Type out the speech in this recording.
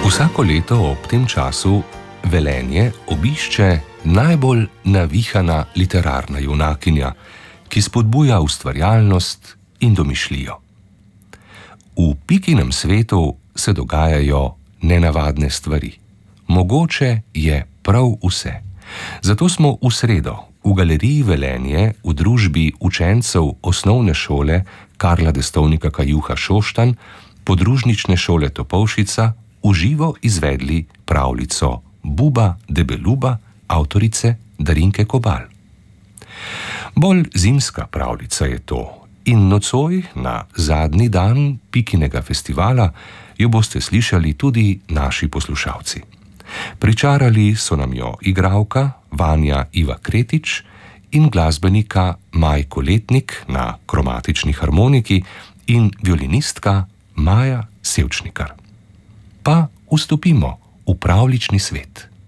Vsako leto ob tem času Velenje obišče najbolj navihana literarna junakinja, ki spodbuja ustvarjalnost in domišljijo. V Pikinem svetu se dogajajo nenavadne stvari. Mogoče je prav vse. Zato smo v sredo v galeriji Velenje v družbi učencev osnovne šole Karla Destovnika Kajuha Šoštanj, podružnične šole Topolšica, v živo izvedli pravljico Buba debeluba avtorice Darinke Kobal. Bolj zimska pravljica je to in nocoj na zadnji dan Pikinega festivala jo boste slišali tudi naši poslušalci. Pričarali so nam jo igralka Vanja Iva Kretič in glasbenika Majko Letnik na kromatični harmoniki in violinistka Maja Sevčnikar. Pa vstopimo v pravljični svet.